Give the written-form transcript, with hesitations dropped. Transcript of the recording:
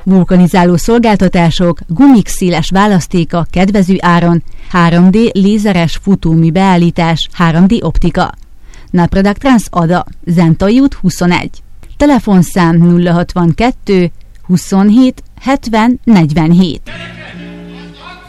vulkanizáló szolgáltatások, gumik széles választéka kedvező áron, 3D lézeres futómű beállítás, 3D optika. Napradak Trans Ada, Zentai út 21. Telefonszám 062 27 70 47.